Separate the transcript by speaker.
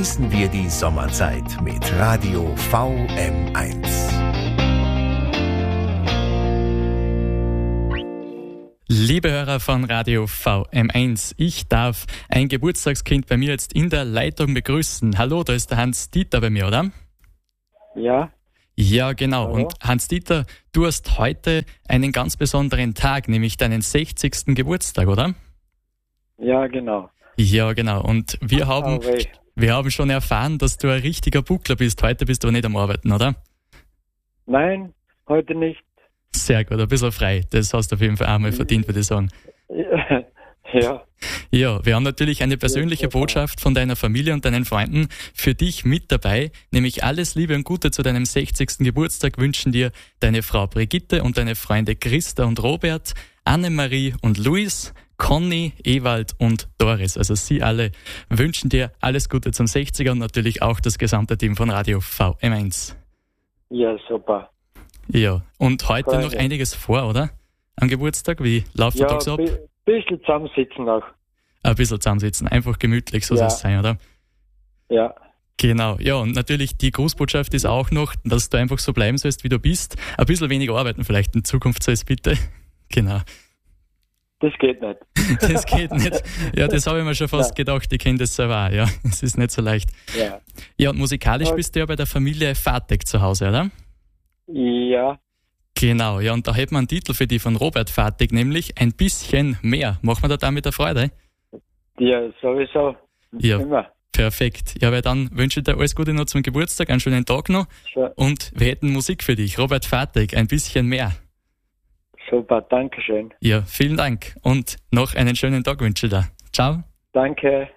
Speaker 1: Genießen wir die Sommerzeit mit Radio VM1.
Speaker 2: Liebe Hörer von Radio VM1, ich darf ein Geburtstagskind bei mir jetzt in der Leitung begrüßen. Hallo, da ist der Hans-Dieter bei mir, oder?
Speaker 3: Ja.
Speaker 2: Ja, genau.
Speaker 3: Hallo.
Speaker 2: Und Hans-Dieter, du hast heute einen ganz besonderen Tag, nämlich deinen 60. Geburtstag, oder?
Speaker 3: Ja, genau.
Speaker 2: Ja, genau. Und wir haben schon erfahren, dass du ein richtiger Buckler bist. Heute bist du aber nicht am Arbeiten, oder?
Speaker 3: Nein, heute nicht.
Speaker 2: Sehr gut, ein bisschen frei. Das hast du auf jeden Fall auch mal verdient, würde ich sagen.
Speaker 3: Ja.
Speaker 2: Ja, wir haben natürlich eine persönliche Botschaft von deiner Familie und deinen Freunden für dich mit dabei, nämlich alles Liebe und Gute zu deinem 60. Geburtstag wünschen dir deine Frau Brigitte und deine Freunde Christa und Robert, Annemarie und Luis, Conny, Ewald und Doris. Also sie alle wünschen dir alles Gute zum 60er und natürlich auch das gesamte Team von Radio VM1.
Speaker 3: Ja, super.
Speaker 2: Ja, und heute noch einiges vor, oder? Am Geburtstag, wie läuft der Tag so ab?
Speaker 3: Ja, ein bisschen zusammensitzen auch.
Speaker 2: Ein bisschen zusammensitzen, einfach gemütlich, so soll es sein, oder?
Speaker 3: Ja.
Speaker 2: Genau, ja, und natürlich die Grußbotschaft ist auch noch, dass du einfach so bleiben sollst, wie du bist. Ein bisschen weniger arbeiten vielleicht in Zukunft sollst, bitte. Genau.
Speaker 3: Das geht nicht.
Speaker 2: Das geht nicht. Ja, das habe ich mir schon fast gedacht, ich kenne das selber auch, ja. Es ist nicht so leicht.
Speaker 3: Ja.
Speaker 2: Ja, und musikalisch bist du ja bei der Familie Vatek zu Hause, oder?
Speaker 3: Ja.
Speaker 2: Genau, ja, und da hätten wir einen Titel für die von Robert Vatek, nämlich Ein bisschen mehr. Machen wir da damit eine Freude?
Speaker 3: Ja, sowieso.
Speaker 2: Ja,
Speaker 3: Immer.
Speaker 2: perfekt. Ja, weil dann wünsche ich dir alles Gute noch zum Geburtstag, einen schönen Tag noch.
Speaker 3: Schon.
Speaker 2: Und wir hätten Musik für dich. Robert Vatek, Ein bisschen mehr.
Speaker 3: Super, danke schön.
Speaker 2: Ja, vielen Dank und noch einen schönen Tag wünsche ich dir. Ciao.
Speaker 3: Danke.